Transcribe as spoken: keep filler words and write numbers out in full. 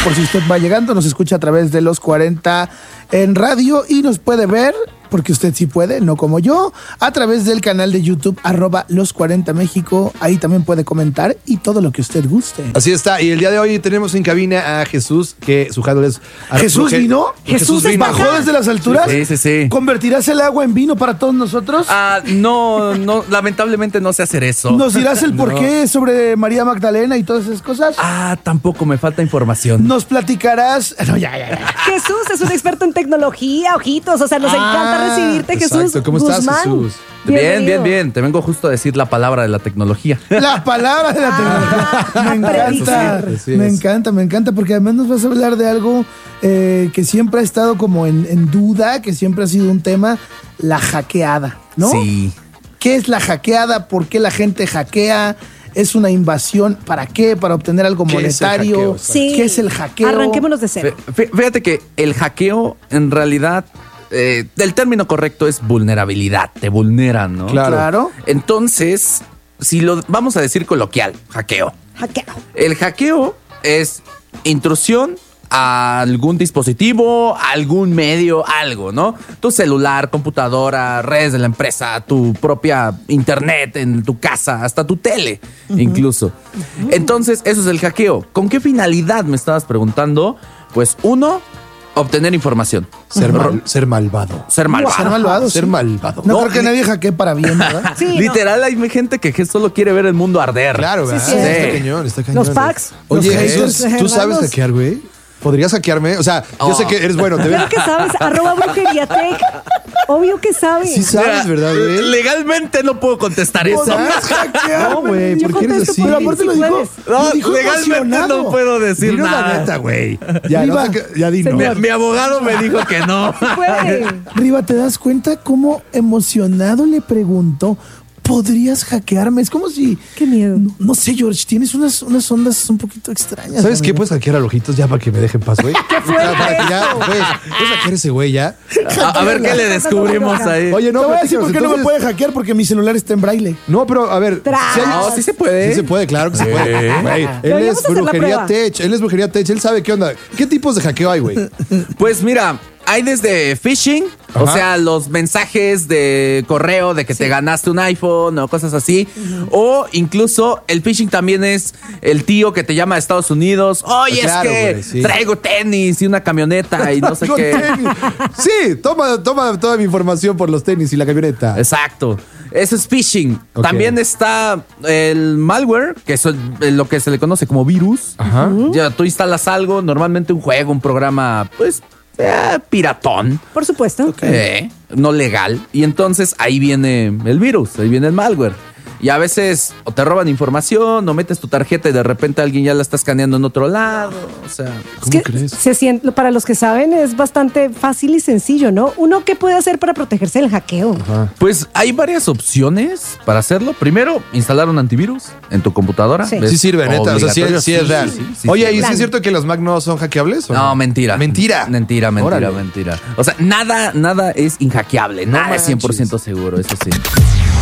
por si usted va llegando, nos escucha a través de los cuarenta en radio y nos puede ver, porque usted sí puede, no como yo, a través del canal de YouTube, arroba los cuarenta México. Ahí también puede comentar y todo lo que usted guste. Así está. Y el día de hoy tenemos en cabina a Jesús, que su handle es... ¿Jesús vino? ¿Jesús bajó desde las alturas? Sí, sí, sí. ¿Convertirás el agua en vino para todos nosotros? Ah, no, no, lamentablemente no sé hacer eso. ¿Nos dirás el No. porqué sobre María Magdalena y todas esas cosas? Ah, tampoco me falta información. ¿Nos platicarás? No, ya, ya, ya. Jesús es un experto en tecnología, ojitos. O sea, nos Ah, encanta recibirte, Jesús. exacto. ¿Cómo estás, Guzmán. Jesús? Bien, Bienvenido. bien, bien. Te vengo justo a decir la palabra de la tecnología. La palabra de la tecnología. Ah, me encanta, Así me es. encanta, me encanta, porque además nos vas a hablar de algo eh, que siempre ha estado como en, en duda, que siempre ha sido un tema, la hackeada, ¿no? Sí. ¿Qué es la hackeada? ¿Por qué la gente hackea? ¿Es una invasión? ¿Para qué? ¿Para obtener algo ¿Qué es el monetario? hackeo? Sí. ¿Qué es el hackeo? Arranquémonos de cero. Fí- Fíjate que el hackeo, en realidad, eh, el término correcto es vulnerabilidad. Te vulneran, ¿no? Claro. Claro. Entonces, si lo vamos a decir coloquial, hackeo. Hackeo. El hackeo es intrusión a algún dispositivo, a algún medio, algo, ¿no? Tu celular, computadora, redes de la empresa, tu propia internet en tu casa, hasta tu tele, incluso. Entonces, eso es el hackeo. ¿Con qué finalidad me estabas preguntando? Pues uno, obtener información. Ser, mal- ser malvado. Ser malvado. Ser malvado, Ser sí. malvado. No, No, creo que y- nadie hackee para bien, ¿verdad? Sí, no. Literal, hay gente que solo quiere ver el mundo arder. Claro, ¿verdad? sí. Está cañón, está cañón. Los packs. Oye, Los Jesús, haters. ¿tú sabes Hermanos. hackear, güey? ¿Podrías hackearme? O sea, yo Oh. sé que eres bueno. Te veo. Claro que sabes, arroba brujeriatec. Obvio que sabes. Sí sabes, Mira, ¿verdad, güey? Legalmente no puedo contestar eso. ¿Podrías hackear? No, güey, Yo ¿por qué eres contesto así? por Pero ti, aparte si lo dijo, puedes. No, lo dijo legalmente emocionado. no puedo decir Dinos nada. la neta, güey. Ya, no Riva. sé qué- ya dinos. Mi, mi abogado me dijo que no. Puede. Riva, ¿te das cuenta cómo emocionado le preguntó? ¿Podrías hackearme? Es como si... Qué miedo. No, no sé, George, tienes unas, unas ondas un poquito extrañas. ¿Sabes qué? amigo. Puedes hackear a Ojitos ya para que me dejen paz, güey. ¿Qué fue Para que ya, eso? puedes, puedes hackear ese güey ya. A, a ver qué le descubrimos ahí. Oye, no, Te voy a decir por qué no me entonces- puede hackear, porque mi celular está en braille. No, pero a ver. Tras. si hay- No, sí se puede. Sí se puede, claro que se Sí. puede. Güey, él Deberíamos es hacer la brujería prueba. tech. Él es brujería tech. Él sabe qué onda. ¿Qué tipos de hackeo hay, güey? Pues mira, hay desde phishing, o Ajá. sea, los mensajes de correo de que te ganaste un iPhone o cosas así. O incluso el phishing también es el tío que te llama de Estados Unidos. Oye, Claro, es que güey, sí. traigo tenis y una camioneta y no sé Con qué. tenis. Sí, toma, toma toda mi información por los tenis y la camioneta. Exacto. Eso es phishing. Ok. También está el malware, que es el- lo que se le conoce como virus. Ajá. Ya tú instalas algo, normalmente un juego, un programa, pues, eh, piratón. Por supuesto. Eh, no legal. Y entonces ahí viene el virus, ahí viene el malware. Y a veces o te roban información, o metes tu tarjeta y de repente alguien ya la está escaneando en otro lado. O sea, Es ¿Cómo que crees? se siente, para los que saben, es bastante fácil y sencillo, ¿no? Uno, ¿qué puede hacer para protegerse del hackeo? pues hay varias opciones para hacerlo. Primero, instalar un antivirus en tu computadora. Sí. Es Sí sirve, neta. O sea, sí, obligatorio. sí es real. sí, sí Oye, sirve. ¿y sí es cierto que los Mac no son hackeables? o No, mentira. Mentira. Mentira, mentira, Órale. mentira. O sea, nada, nada es inhackeable. Nada No es cien por ciento seguro, eso sí.